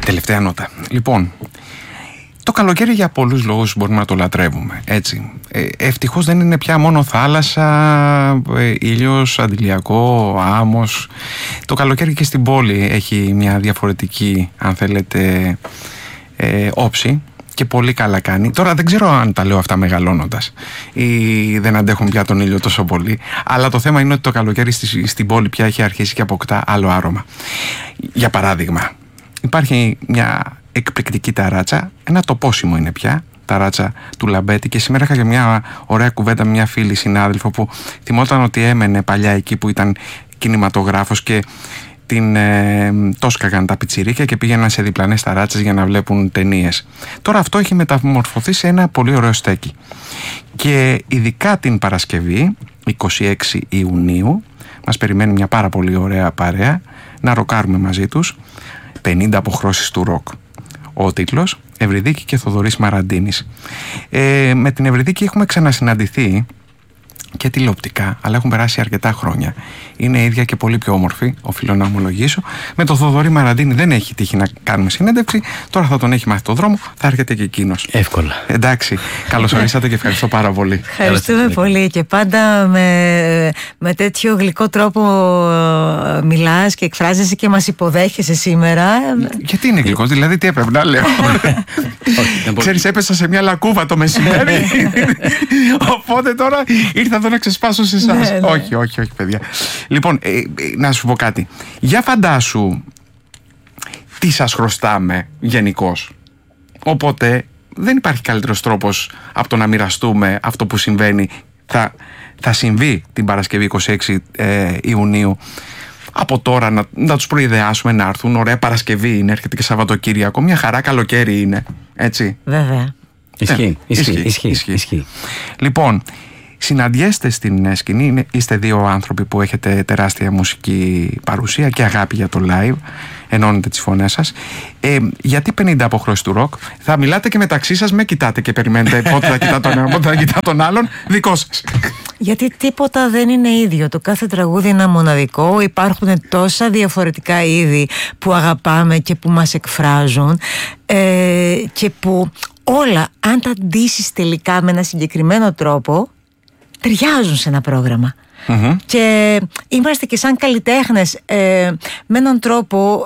Τελευταία νότα. Λοιπόν, το καλοκαίρι για πολλούς λόγους μπορούμε να το λατρεύουμε, έτσι. Ευτυχώς δεν είναι πια μόνο θάλασσα, ήλιος, αντιλιακό, άμμος. Το καλοκαίρι και στην πόλη έχει μια διαφορετική, αν θέλετε, όψη και πολύ καλά κάνει. Τώρα δεν ξέρω αν τα λέω αυτά μεγαλώνοντας ή δεν αντέχουν πια τον ήλιο τόσο πολύ, αλλά το θέμα είναι ότι το καλοκαίρι στην πόλη πια έχει αρχίσει και αποκτά άλλο άρωμα. Για παράδειγμα, υπάρχει μια εκπληκτική ταράτσα, ένα τοπόσιμο είναι πια, ταράτσα του Λαμπέτη, και σήμερα είχα και μια ωραία κουβέντα με μια φίλη συνάδελφο που θυμόταν ότι έμενε παλιά εκεί που ήταν κινηματογράφος και την τόσκαγαν τα πιτσιρίκια και πήγαιναν σε διπλανές ταράτσες για να βλέπουν ταινίες. Τώρα αυτό έχει μεταμορφωθεί σε ένα πολύ ωραίο στέκι και ειδικά την Παρασκευή 26 Ιουνίου μας περιμένει μια πάρα πολύ ωραία παρέα να ροκάρουμε μαζί τους 50 αποχρώσεις του ροκ. Ο τίτλος Ευρυδίκη και Θοδωρής Μαραντίνης. Με την Ευρυδίκη έχουμε ξανασυναντηθεί και τηλεοπτικά, αλλά έχουν περάσει αρκετά χρόνια. Είναι ίδια και πολύ πιο όμορφη, οφείλω να ομολογήσω. Με τον Θοδωρή Μαραντίνη δεν έχει τύχει να κάνουμε συνέντευξη. Τώρα θα τον έχει μάθει το δρόμο, θα έρχεται και εκείνος. Εύκολα. Εντάξει, καλώς ορίσατε και ευχαριστώ πάρα πολύ. Ευχαριστούμε πολύ και πάντα με τέτοιο γλυκό τρόπο μιλάς και εκφράζεσαι και μας υποδέχεσαι σήμερα. Γιατί είναι γλυκός, δηλαδή τι έπρεπε να λέω? Ξέρεις, έπεσα σε μια λακκούβα το μεσημέρι. Οπότε τώρα ήρθα εδώ να ξεσπάσω σε εσάς. Ναι. Όχι, παιδιά. Λοιπόν, να σου πω κάτι. Για φαντάσου τι σας χρωστάμε γενικώς. Οπότε δεν υπάρχει καλύτερος τρόπος από το να μοιραστούμε αυτό που συμβαίνει. Θα συμβεί την Παρασκευή 26 Ιουνίου. Από τώρα να τους προειδεάσουμε να έρθουν. Ωραία Παρασκευή είναι, έρχεται και Σαββατοκύριακο. Μια χαρά καλοκαίρι είναι, έτσι. Βέβαια. Ισχύει. Λοιπόν, συναντιέστε στην σκηνή, είστε δύο άνθρωποι που έχετε τεράστια μουσική παρουσία και αγάπη για το live, ενώνετε τις φωνές σας. Γιατί 50 αποχρώσεις του ροκ? Θα μιλάτε και μεταξύ σας, με κοιτάτε και περιμένετε πότε θα κοιτά τον ένα, πότε θα κοιτά τον άλλον, δικό σας. Γιατί τίποτα δεν είναι ίδιο. Το κάθε τραγούδι είναι μοναδικό. Υπάρχουν τόσα διαφορετικά είδη που αγαπάμε και που μας εκφράζουν και που όλα, αν τα ντύσεις τελικά με ένα συγκεκριμένο τρόπο, ταιριάζουν σε ένα πρόγραμμα. Mm-hmm. Και είμαστε και σαν καλλιτέχνες με έναν τρόπο,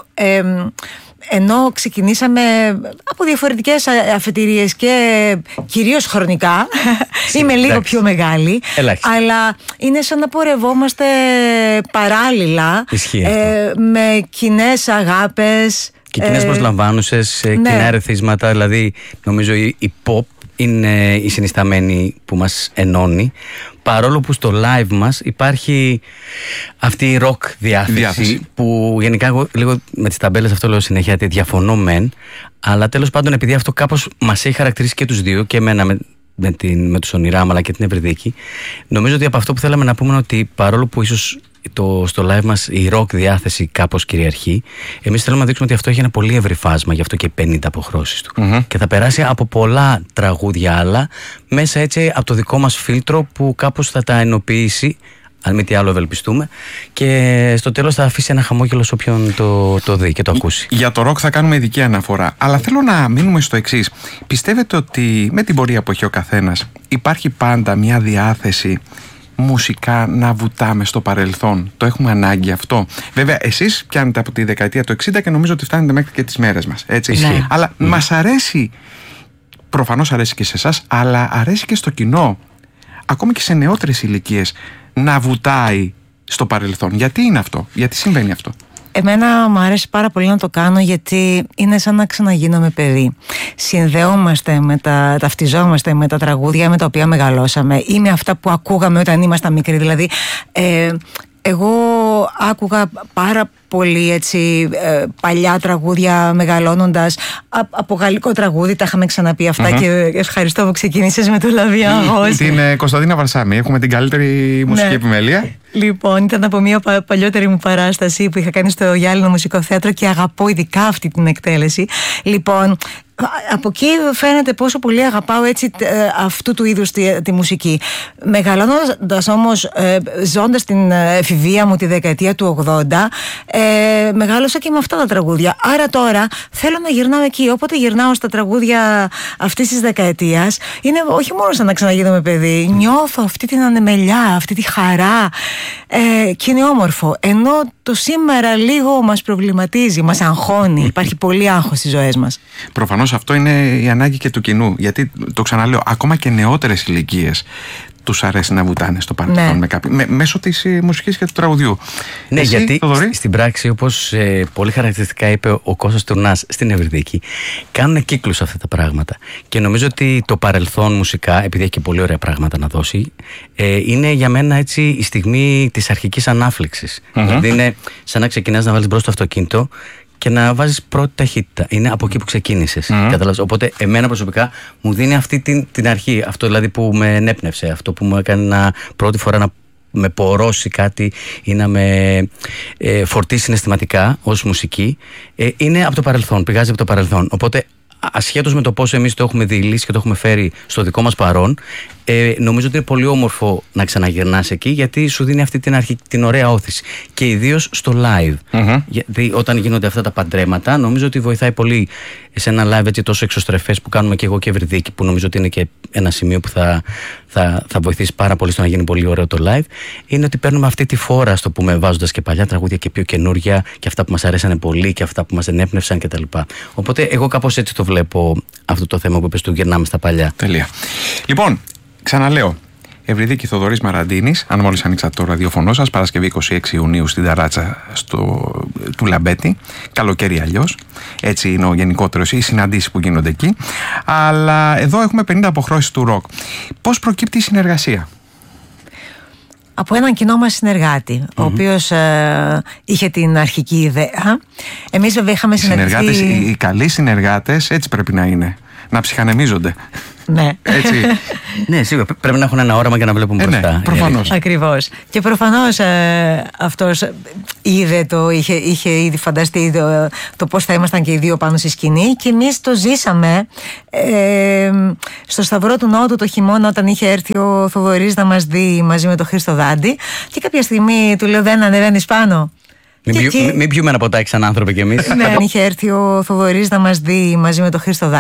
ενώ ξεκινήσαμε από διαφορετικές αφετηρίες και κυρίως χρονικά, είμαι λίγο πιο μεγάλη, αλλά είναι σαν να πορευόμαστε παράλληλα με κοινές αγάπες και κοινές προσλαμβάνουσες, κοινά ερεθίσματα. Δηλαδή νομίζω η pop είναι η συνισταμένη που μας ενώνει, παρόλο που στο live μας υπάρχει αυτή η rock διάθεση. Που γενικά εγώ λίγο με τις ταμπέλες αυτό λέω συνέχεια, ότι διαφωνώ μεν, αλλά τέλος πάντων επειδή αυτό κάπως μας έχει χαρακτηρίσει και τους δύο, και εμένα με τους Ονειράμα αλλά και την Ευρυδίκη, νομίζω ότι από αυτό που θέλαμε να πούμε είναι ότι παρόλο που ίσως στο live μας η rock διάθεση κάπως κυριαρχεί, εμείς θέλουμε να δείξουμε ότι αυτό έχει ένα πολύ ευρύ φάσμα, γι' αυτό και 50 αποχρώσεις του. Mm-hmm. Και θα περάσει από πολλά τραγούδια άλλα, μέσα έτσι από το δικό μας φίλτρο που κάπως θα τα ενοποιήσει, αν μη τι άλλο ευελπιστούμε, και στο τέλος θα αφήσει ένα χαμόγελο σε όποιον το δει και το ακούσει. Για το rock θα κάνουμε ειδική αναφορά, αλλά θέλω να μείνουμε στο εξής. Πιστεύετε ότι με την πορεία που έχει ο καθένας υπάρχει πάντα μια διάθεση μουσικά να βουτάμε στο παρελθόν? Το έχουμε ανάγκη αυτό? Βέβαια, εσείς πιάνετε από τη δεκαετία του 60 και νομίζω ότι φτάνετε μέχρι και τις μέρες μας, έτσι. Ναι. Αλλά μας αρέσει, προφανώς αρέσει και σε εσάς, αλλά αρέσει και στο κοινό, ακόμη και σε νεότερες ηλικίες, να βουτάει στο παρελθόν. Γιατί είναι αυτό? Γιατί συμβαίνει αυτό? Εμένα μου αρέσει πάρα πολύ να το κάνω, γιατί είναι σαν να ξαναγίνομαι παιδί. Συνδεόμαστε ταυτιζόμαστε με τα τραγούδια με τα οποία μεγαλώσαμε ή με αυτά που ακούγαμε όταν ήμασταν μικροί. Δηλαδή, εγώ άκουγα πάρα πολύ έτσι, παλιά τραγούδια μεγαλώνοντας, από γαλλικό τραγούδι, τα είχαμε ξαναπεί αυτά, και ευχαριστώ που ξεκίνησες με το Λαβιάγος. Την Κωνσταντίνα Βαρσάμι, έχουμε την καλύτερη μουσική επιμέλεια. Λοιπόν, ήταν από μια παλιότερη μου παράσταση που είχα κάνει στο Γυάλινο Μουσικό Θέατρο και αγαπώ ειδικά αυτή την εκτέλεση. Λοιπόν, από εκεί φαίνεται πόσο πολύ αγαπάω έτσι αυτού του είδους τη μουσική. Μεγαλώνοντας όμως, ζώντας την εφηβεία μου τη δεκαετία του 80, Μεγάλωσα και με αυτά τα τραγούδια. Άρα τώρα θέλω να γυρνάω εκεί. Όποτε γυρνάω στα τραγούδια αυτής της δεκαετίας, είναι όχι μόνο σαν να ξαναγίνομαι παιδί. Νιώθω αυτή την ανεμελιά, αυτή τη χαρά, και είναι όμορφο. Ενώ το σήμερα λίγο μας προβληματίζει, μας αγχώνει. Υπάρχει πολύ άγχος στις ζωές μας. Προφανώς αυτό είναι η ανάγκη και του κοινού. Γιατί το ξαναλέω, ακόμα και νεότερες ηλικίες τους αρέσει να βουτάνε στο παρελθόν μέσω της μουσικής και του τραγουδιού. Ναι, εσύ, γιατί στην πράξη, όπως πολύ χαρακτηριστικά είπε ο Κώστας Τουρνάς στην Ευρυδίκη, κάνουν κύκλους αυτά τα πράγματα. Και νομίζω ότι το παρελθόν μουσικά, επειδή έχει και πολύ ωραία πράγματα να δώσει, είναι για μένα έτσι η στιγμή της αρχικής ανάφλεξης. Δηλαδή είναι σαν να ξεκινάς να βάλεις μπρος το αυτοκίνητο και να βάζεις πρώτη ταχύτητα. Είναι από εκεί που ξεκίνησες. Καταλάβεις. Οπότε, εμένα προσωπικά μου δίνει αυτή την αρχή. Αυτό δηλαδή που με ενέπνευσε, αυτό που μου έκανε πρώτη φορά να με πορώσει κάτι ή να με φορτίσει συναισθηματικά ως μουσική. Είναι από το παρελθόν, πηγάζει από το παρελθόν. Οπότε, ασχέτως με το πώς εμείς το έχουμε διηλήσει και το έχουμε φέρει στο δικό μας παρόν, νομίζω ότι είναι πολύ όμορφο να ξαναγυρνάς εκεί, γιατί σου δίνει αυτή την ωραία όθηση. Και ιδίως στο live. Γιατί όταν γίνονται αυτά τα παντρέματα, νομίζω ότι βοηθάει πολύ σε ένα live έτσι τόσο εξωστρεφές που κάνουμε και εγώ και Ευρυδίκη, που νομίζω ότι είναι και ένα σημείο που θα βοηθήσει πάρα πολύ στο να γίνει πολύ ωραίο το live. Είναι ότι παίρνουμε αυτή τη φόρα, στο πούμε, βάζοντας και παλιά τραγούδια και πιο καινούρια, και αυτά που μας αρέσανε πολύ και αυτά που μας ενέπνευσαν κτλ. Οπότε, εγώ κάπως έτσι το βλέπω αυτό το θέμα που είπες του γυρνάμε στα παλιά. Τέλεια. Λοιπόν, ξαναλέω, Ευρυδίκη Θοδωρής Μαραντίνης, αν μόλις ανοίξατε το ραδιοφωνό σας, Παρασκευή 26 Ιουνίου στην Ταράτσα του Λαμπέτη. Καλοκαίρι αλλιώς. Έτσι είναι ο γενικότερος, οι συναντήσεις που γίνονται εκεί. Αλλά εδώ έχουμε 50 αποχρώσεις του ροκ. Πώς προκύπτει η συνεργασία? Από έναν κοινό μας συνεργάτη, ο οποίος είχε την αρχική ιδέα. Εμείς βέβαια είχαμε συνεργαστεί. Οι καλοί συνεργάτες έτσι πρέπει να είναι. Να ψυχανεμίζονται. Ναι. Έτσι. Ναι, σίγουρα. Πρέπει να έχουν ένα όραμα και να βλέπουν μπροστά. Ναι, προφανώς. Ακριβώς. Και προφανώς αυτός είχε ήδη φανταστεί το πώς θα ήμασταν και οι δύο πάνω στη σκηνή, και εμείς το ζήσαμε στο Σταυρό του Νότου το χειμώνα, όταν είχε έρθει ο Θοδωρής να μας δει μαζί με τον Χρήστο Δάντη, και κάποια στιγμή του λέω: δεν ανεβαίνεις πάνω? Μην πιούμε ένα ποτάκι σαν άνθρωποι κι εμείς. Ναι, είχε έρθει ο Θοδωρής να μας δει μαζί με τον Χρήστο Δάντη.